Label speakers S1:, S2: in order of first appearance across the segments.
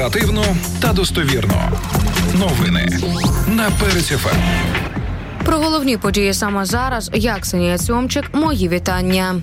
S1: Оперативно та достовірно. Новини на Перець ФМ.
S2: Про головні події саме зараз. Я, Ксенія Цьомчик. Мої вітання.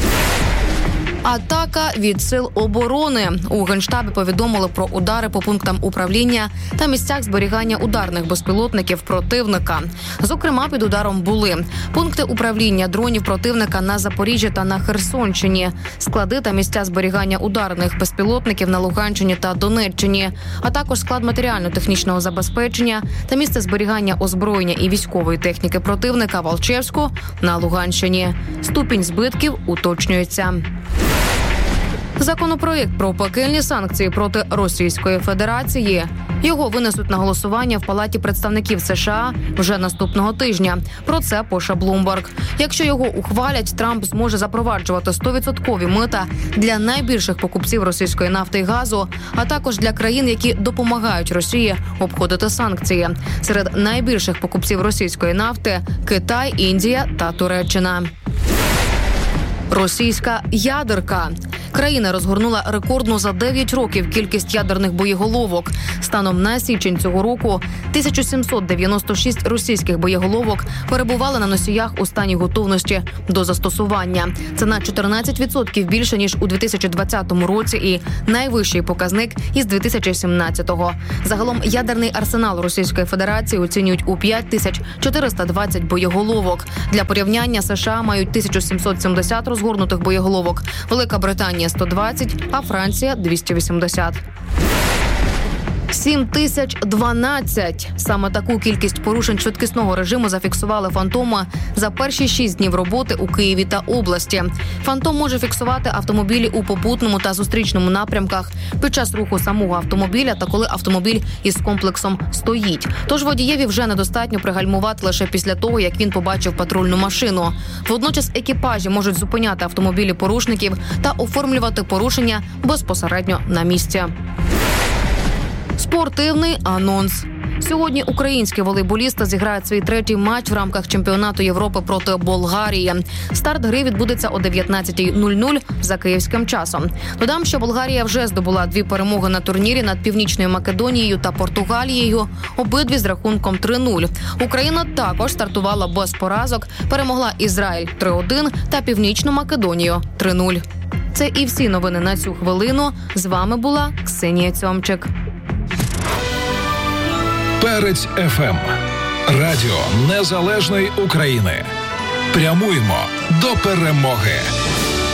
S2: Атака від сил оборони. У Генштабі повідомили про удари по пунктам управління та місцях зберігання ударних безпілотників противника. Зокрема, під ударом були пункти управління дронів противника на Запоріжжі та на Херсонщині, склади та місця зберігання ударних безпілотників на Луганщині та Донеччині, а також склад матеріально-технічного забезпечення та місце зберігання озброєння і військової техніки противника в Алчевську на Луганщині. Ступінь збитків уточнюється. Законопроєкт про пекельні санкції проти Російської Федерації. Його винесуть на голосування в Палаті представників США вже наступного тижня. Про це пише Bloomberg. Якщо його ухвалять, Трамп зможе запроваджувати 100% мита для найбільших покупців російської нафти і газу, а також для країн, які допомагають Росії обходити санкції. Серед найбільших покупців російської нафти – Китай, Індія та Туреччина. Російська ядерка. Країна розгорнула рекордну за 9 років кількість ядерних боєголовок. Станом на січень цього року 1796 російських боєголовок перебували на носіях у стані готовності до застосування. Це на 14% більше, ніж у 2020 році і найвищий показник із 2017-го. Загалом ядерний арсенал Російської Федерації оцінюють у 5420 боєголовок. Для порівняння США мають 1770 розгорнутих боєголовок, Велика Британія 120, а Франція 280. 7012. Саме таку кількість порушень швидкісного режиму зафіксували «Фантоми» за перші 6 днів роботи у Києві та області. «Фантом» може фіксувати автомобілі у попутному та зустрічному напрямках під час руху самого автомобіля та коли автомобіль із комплексом стоїть. Тож водієві вже недостатньо пригальмувати лише після того, як він побачив патрульну машину. Водночас екіпажі можуть зупиняти автомобілі порушників та оформлювати порушення безпосередньо на місці. Спортивний анонс. Сьогодні українські волейболісти зіграють свій третій матч в рамках чемпіонату Європи проти Болгарії. Старт гри відбудеться о 19:00 за київським часом. Додам, що Болгарія вже здобула 2 перемоги на турнірі над Північною Македонією та Португалією, обидві з рахунком 3-0. Україна також стартувала без поразок, перемогла Ізраїль 3-1 та Північну Македонію 3-0. Це і всі новини на цю хвилину. З вами була Ксенія Цьомчик.
S1: Перець ФМ. Радіо Незалежної України. Прямуємо до перемоги.